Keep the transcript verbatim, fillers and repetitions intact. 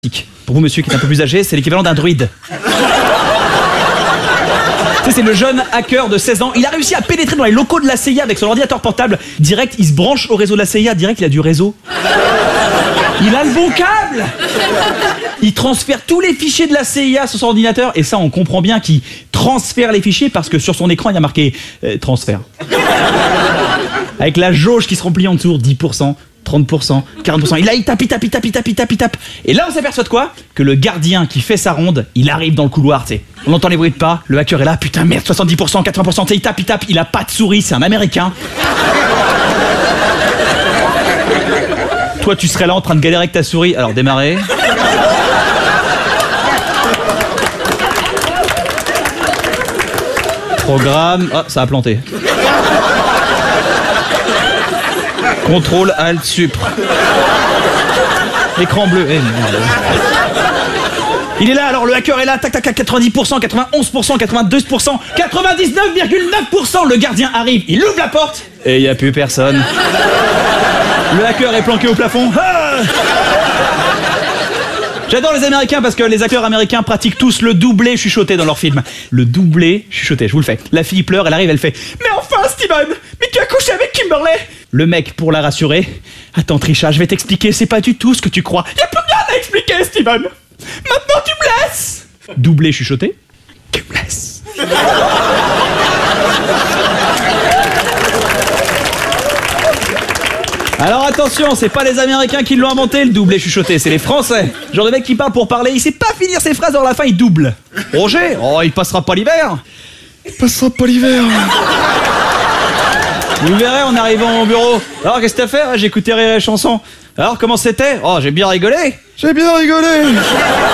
Pour vous, monsieur qui est un peu plus âgé, c'est l'équivalent d'un druide. C'est le jeune hacker de seize ans. Il a réussi à pénétrer dans les locaux de la C I A avec son ordinateur portable. Direct, il se branche au réseau de la C I A. Direct, il a du réseau. Il a le bon câble. Il transfère tous les fichiers de la C I A sur son ordinateur. Et ça, on comprend bien qu'il transfère les fichiers parce que sur son écran, il y a marqué euh, transfert. Avec la jauge qui se remplit en dessous, dix pour cent, trente pour cent, quarante pour cent. Et là, il tape, il tape, il tape, il tape, il tape, il tape. Et là, on s'aperçoit de quoi? Que le gardien qui fait sa ronde, il arrive dans le couloir, tu sais. On entend les bruits de pas, le hacker est là, putain, merde, soixante-dix pour cent, quatre-vingts pour cent, tu sais, il tape, il tape, il a pas de souris, c'est un Américain. Toi, tu serais là en train de galérer avec ta souris. Alors, démarrer. Programme. Oh, ça a planté. Contrôle, Alt, Supr. Écran bleu. Eh, merde. Il est là, alors le hacker est là, tac tac tac, quatre-vingt-dix pour cent, quatre-vingt-onze pour cent, quatre-vingt-deux pour cent, quatre-vingt-dix-neuf virgule neuf pour cent. Le gardien arrive, il ouvre la porte et il n'y a plus personne. Le hacker est planqué au plafond. Ah, j'adore les Américains parce que les acteurs américains pratiquent tous le doublé chuchoté dans leurs films. Le doublé chuchoté, je vous le fais. La fille pleure, elle arrive, elle fait « Mais enfin, Steven, mais tu as couché avec Kimberly !» Le mec, pour la rassurer, « Attends, Trisha, je vais t'expliquer, c'est pas du tout ce que tu crois. Y a plus rien à expliquer, Steven. Maintenant, tu me laisses !» Doublé chuchoté. « Tu me laisses. » Alors attention, c'est pas les Américains qui l'ont inventé, le doublé chuchoté, c'est les Français. Genre le mec qui parle pour parler, il sait pas finir ses phrases, alors à la fin il double. Roger, oh il passera pas l'hiver. Il passera pas l'hiver. Vous verrez en arrivant au bureau. Alors qu'est-ce que t'as fait? J'ai écouté Rire et Chanson. Alors comment c'était? Oh j'ai bien rigolé. J'ai bien rigolé.